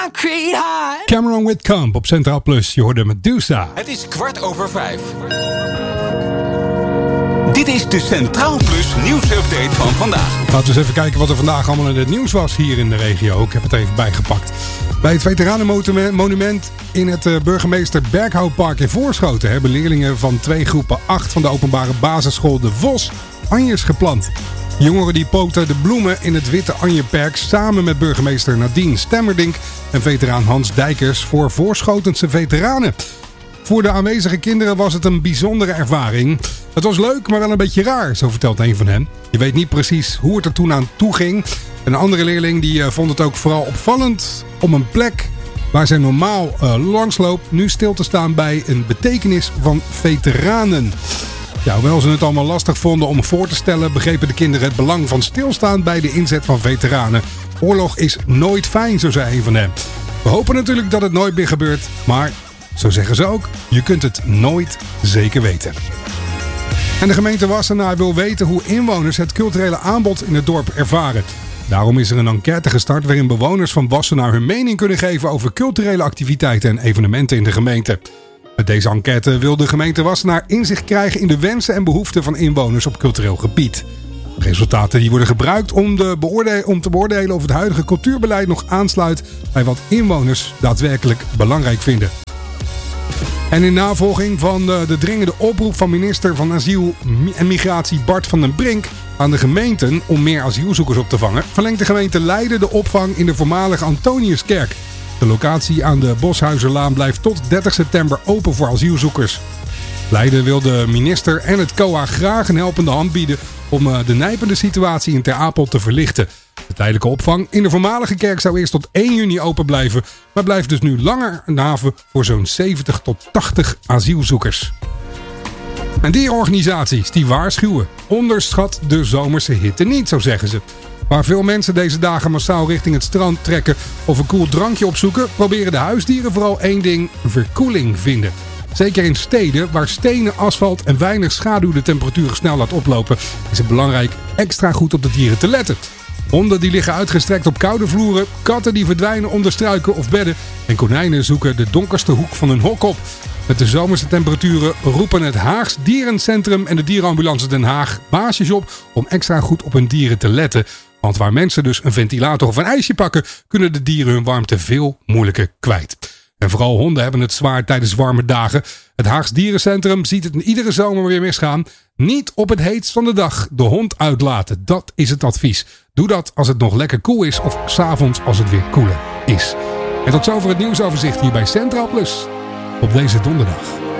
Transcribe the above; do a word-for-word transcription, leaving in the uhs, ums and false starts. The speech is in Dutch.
Cameron Whitcomb op Centraal Plus. Je hoorde Medusa. Het is kwart over vijf. Dit is de Centraal Plus nieuwsupdate van vandaag. Laten we eens even kijken wat er vandaag allemaal in het nieuws was hier in de regio. Ik heb het even bijgepakt. Bij het Veteranenmonument in het Burgemeester Berghoutpark in Voorschoten hebben leerlingen van twee groepen acht van de openbare basisschool De Vos anjers geplant. Jongeren die poten de bloemen in het Witte Anjerperk samen met burgemeester Nadine Stemmerdink en veteraan Hans Dijkers voor Voorschotense veteranen. Voor de aanwezige kinderen was het een bijzondere ervaring. Het was leuk, maar wel een beetje raar, zo vertelt een van hen. Je weet niet precies hoe het er toen aan toe ging. Een andere leerling die vond het ook vooral opvallend om een plek waar zij normaal uh, langsloopt nu stil te staan bij een betekenis van veteranen. Ja, hoewel ze het allemaal lastig vonden om voor te stellen, begrepen de kinderen het belang van stilstaan bij de inzet van veteranen. Oorlog is nooit fijn, zo zei een van hen. We hopen natuurlijk dat het nooit meer gebeurt, maar zo zeggen ze ook, je kunt het nooit zeker weten. En de gemeente Wassenaar wil weten hoe inwoners het culturele aanbod in het dorp ervaren. Daarom is er een enquête gestart waarin bewoners van Wassenaar hun mening kunnen geven over culturele activiteiten en evenementen in de gemeente. Met deze enquête wil de gemeente Wassenaar inzicht krijgen in de wensen en behoeften van inwoners op cultureel gebied. Resultaten die worden gebruikt om, de beoorde- om te beoordelen of het huidige cultuurbeleid nog aansluit bij wat inwoners daadwerkelijk belangrijk vinden. En in navolging van de, de dringende oproep van minister van Asiel en Migratie Bart van den Brink aan de gemeenten om meer asielzoekers op te vangen, verlengt de gemeente Leiden de opvang in de voormalige Antoniuskerk. De locatie aan de Boshuizerlaan blijft tot dertig september open voor asielzoekers. Leiden wil de minister en het C O A graag een helpende hand bieden om de nijpende situatie in Ter Apel te verlichten. De tijdelijke opvang in de voormalige kerk zou eerst tot één juni open blijven, maar blijft dus nu langer een haven voor zo'n zeventig tot tachtig asielzoekers. En dierenorganisaties die waarschuwen: onderschat de zomerse hitte niet, zo zeggen ze. Waar veel mensen deze dagen massaal richting het strand trekken of een koel drankje opzoeken, proberen de huisdieren vooral één ding: verkoeling vinden. Zeker in steden waar stenen, asfalt en weinig schaduw de temperaturen snel laat oplopen, is het belangrijk extra goed op de dieren te letten. Honden die liggen uitgestrekt op koude vloeren, katten die verdwijnen onder struiken of bedden en konijnen zoeken de donkerste hoek van hun hok op. Met de zomerse temperaturen roepen het Haags Dierencentrum en de Dierenambulance Den Haag baasjes op om extra goed op hun dieren te letten. Want waar mensen dus een ventilator of een ijsje pakken, kunnen de dieren hun warmte veel moeilijker kwijt. En vooral honden hebben het zwaar tijdens warme dagen. Het Haags Dierencentrum ziet het iedere zomer weer misgaan. Niet op het heetst van de dag de hond uitlaten. Dat is het advies. Doe dat als het nog lekker koel is of 's avonds als het weer koeler is. En tot zover het nieuwsoverzicht hier bij Centraal Plus op deze donderdag.